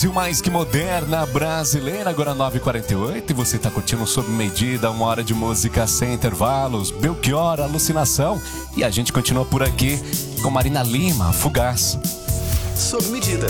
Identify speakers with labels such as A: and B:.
A: Mais que moderna brasileira, agora 9h48, e você tá curtindo Sob Medida, 1 hora de música sem intervalos, Belchior, Alucinação, e a gente continua por aqui com Marina Lima, Fugaz.
B: Sob Medida,